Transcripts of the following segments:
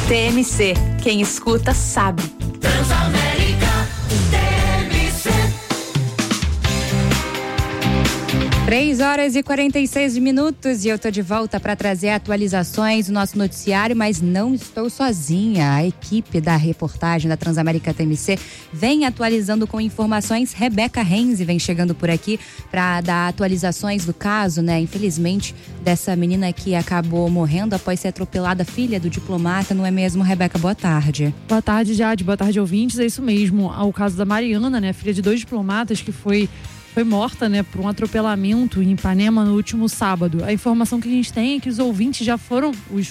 TMC, quem escuta sabe. Transamérica, TMC. 3h46 e eu tô de volta para trazer atualizações do nosso noticiário, mas não estou sozinha. A equipe da reportagem da Transamérica TMC vem atualizando com informações. Rebeca Renzi vem chegando por aqui para dar atualizações do caso, né? Infelizmente, dessa menina que acabou morrendo após ser atropelada, filha do diplomata, não é mesmo, Rebeca? Boa tarde. Boa tarde, Jade. Boa tarde, ouvintes. É isso mesmo. O caso da Mariana, né? Filha de 2 diplomatas que foi morta, né, por um atropelamento em Ipanema no último sábado. A informação que a gente tem é que os ouvintes já foram...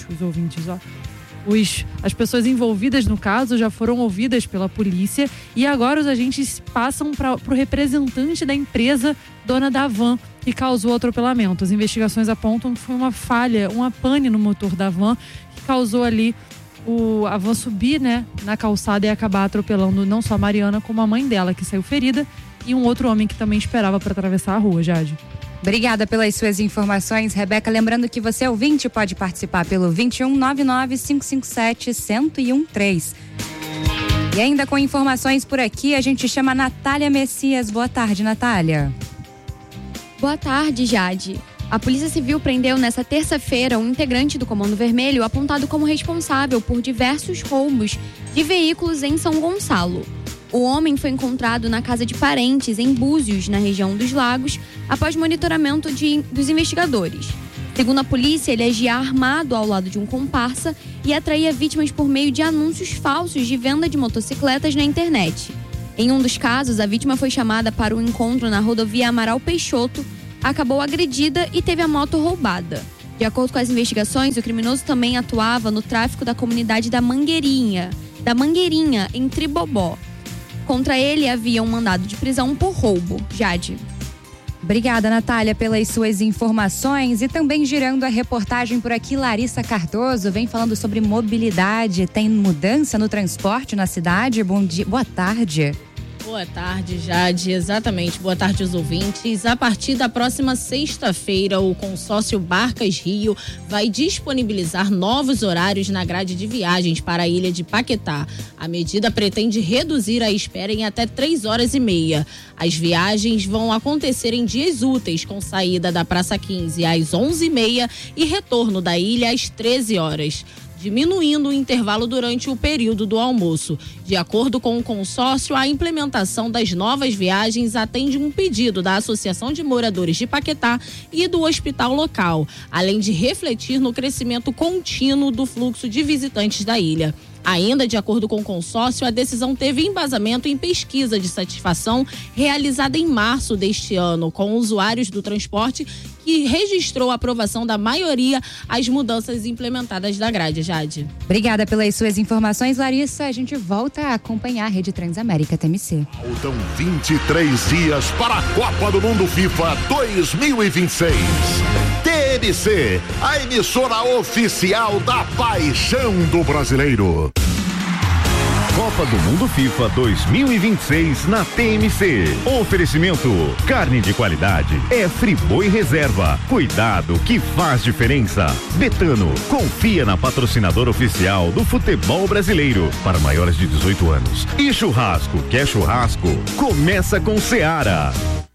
As pessoas envolvidas no caso já foram ouvidas pela polícia e agora os agentes passam para o representante da empresa dona da van que causou o atropelamento. As investigações apontam que foi uma falha, uma pane no motor da van que causou ali a van subir, né, na calçada e acabar atropelando não só a Mariana, como a mãe dela, que saiu ferida, e um outro homem que também esperava para atravessar a rua, Jade. Obrigada pelas suas informações, Rebeca. Lembrando que você, ouvinte, pode participar pelo 2199-557-1013. E ainda com informações por aqui, a gente chama a Natália Messias. Boa tarde, Natália. Boa tarde, Jade. A Polícia Civil prendeu nesta terça-feira um integrante do Comando Vermelho apontado como responsável por diversos roubos de veículos em São Gonçalo. O homem foi encontrado na casa de parentes em Búzios, na região dos Lagos, após monitoramento dos investigadores. Segundo a polícia, ele agia armado ao lado de um comparsa e atraía vítimas por meio de anúncios falsos de venda de motocicletas na internet. Em um dos casos, a vítima foi chamada para um encontro na rodovia Amaral Peixoto, acabou agredida e teve a moto roubada. De acordo com as investigações, o criminoso também atuava no tráfico da comunidade da Mangueirinha, em Tribobó. Contra ele havia um mandado de prisão por roubo. Jade. Obrigada, Natália, pelas suas informações. E também girando a reportagem por aqui, Larissa Cardoso vem falando sobre mobilidade. Tem mudança no transporte na cidade? Bom dia, boa tarde. Boa tarde, Jade. Exatamente. Boa tarde aos ouvintes. A partir da próxima sexta-feira, o consórcio Barcas Rio vai disponibilizar novos horários na grade de viagens para a ilha de Paquetá. A medida pretende reduzir a espera em até 3h30. As viagens vão acontecer em dias úteis, com saída da Praça 15 às 11h30 e retorno da ilha às 13h, diminuindo o intervalo durante o período do almoço. De acordo com o consórcio, a implementação das novas viagens atende um pedido da Associação de Moradores de Paquetá e do hospital local, além de refletir no crescimento contínuo do fluxo de visitantes da ilha. Ainda de acordo com o consórcio, a decisão teve embasamento em pesquisa de satisfação realizada em março deste ano com usuários do transporte, que registrou a aprovação da maioria às mudanças implementadas da grade. Jade. Obrigada pelas suas informações, Larissa. A gente volta a acompanhar a Rede Transamérica TMC. Faltam 23 dias para a Copa do Mundo FIFA 2026. TMC, a emissora oficial da paixão do brasileiro. Copa do Mundo FIFA 2026 na TMC. Oferecimento: carne de qualidade é Friboi Reserva. Cuidado que faz diferença. Betano, confia na patrocinadora oficial do futebol brasileiro para maiores de 18 anos. E churrasco, quer churrasco? Começa com Seara.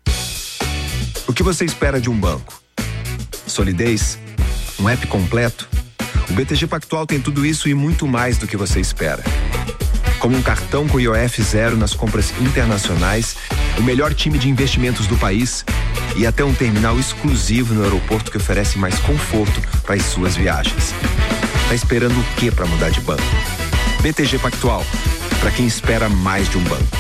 O que você espera de um banco? Solidez? Um app completo? O BTG Pactual tem tudo isso e muito mais do que você espera. Como um cartão com IOF zero nas compras internacionais, o melhor time de investimentos do país e até um terminal exclusivo no aeroporto que oferece mais conforto para as suas viagens. Tá esperando o quê para mudar de banco? BTG Pactual, para quem espera mais de um banco.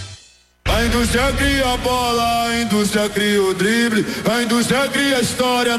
A indústria cria a bola, a indústria cria o drible, a indústria cria a história.